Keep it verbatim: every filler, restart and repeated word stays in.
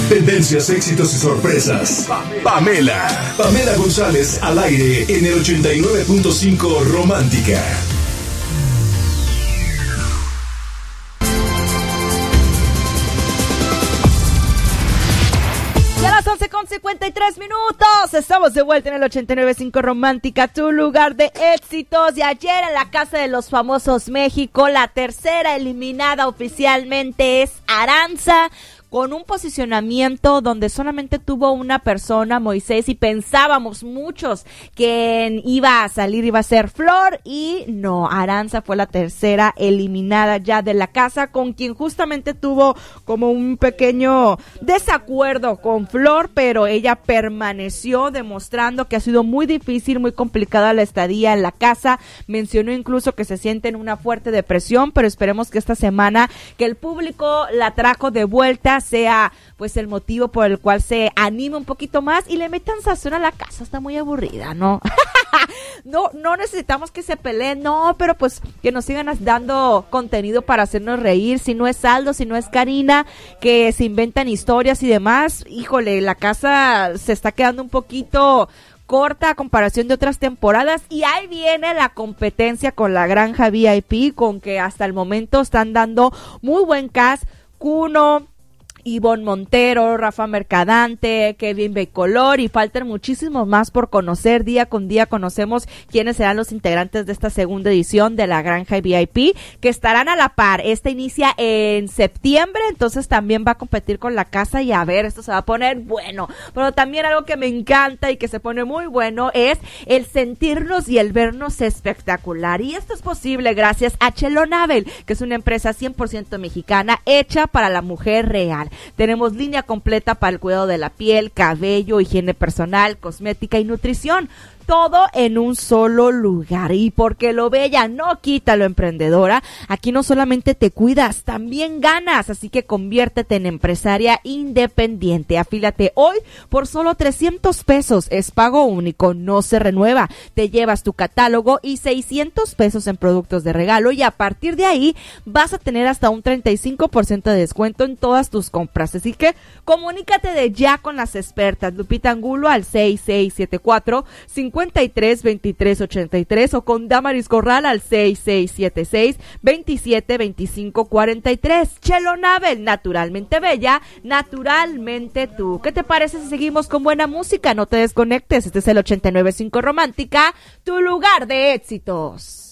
Tendencias, éxitos y sorpresas. Pamela. Pamela González al aire en el ochenta y nueve punto cinco Romántica. once con cincuenta y tres minutos, estamos de vuelta en el ochenta y nueve punto cinco Romántica, tu lugar de éxitos. Y ayer en la Casa de los Famosos México, la tercera eliminada oficialmente es Aranza, con un posicionamiento donde solamente tuvo una persona, Moisés, y pensábamos muchos que iba a salir, iba a ser Flor, y no, Aranza fue la tercera eliminada ya de la casa, con quien justamente tuvo como un pequeño desacuerdo con Flor, pero ella permaneció demostrando que ha sido muy difícil, muy complicada la estadía en la casa. Mencionó incluso que se siente en una fuerte depresión, pero esperemos que esta semana que el público la trajo de vuelta sea pues el motivo por el cual se anime un poquito más y le metan sazón a la casa. Está muy aburrida, ¿no? no, no necesitamos que se peleen, no, pero pues que nos sigan dando contenido para hacernos reír. Si no es Aldo, si no es Karina, que se inventan historias y demás, híjole, la casa se está quedando un poquito corta a comparación de otras temporadas, y ahí viene la competencia con la Granja V I P, con que hasta el momento están dando muy buen cast. Kuno, Ivonne Montero, Rafa Mercadante, Kevin Becolor, y faltan muchísimos más por conocer. Día con día conocemos quiénes serán los integrantes de esta segunda edición de la Granja V I P, que estarán a la par. Esta inicia en septiembre, entonces también va a competir con la casa, y a ver, esto se va a poner bueno. Pero también algo que me encanta y que se pone muy bueno es el sentirnos y el vernos espectacular, y esto es posible gracias a Chelo Navel, que es una empresa cien por ciento mexicana hecha para la mujer real. Tenemos línea completa para el cuidado de la piel, cabello, higiene personal, cosmética y nutrición. Todo en un solo lugar. Y porque lo bella no quita lo emprendedora, aquí no solamente te cuidas, también ganas. Así que conviértete en empresaria independiente. Afílate hoy por solo trescientos pesos. Es pago único, no se renueva. Te llevas tu catálogo y seiscientos pesos en productos de regalo. Y a partir de ahí vas a tener hasta un treinta y cinco por ciento de descuento en todas tus compras. Así que comunícate de ya con las expertas. Lupita Angulo al seis seis siete cuatro, cinco tres, veintitrés, ochenta y tres, o con Damaris Corral al seis seis siete seis, veintisiete, veinticinco, cuarenta y tres. Chelo Navel, naturalmente bella, naturalmente tú. ¿Qué te parece si seguimos con buena música? No te desconectes, este es el ochenta y nueve punto cinco Romántica, tu lugar de éxitos.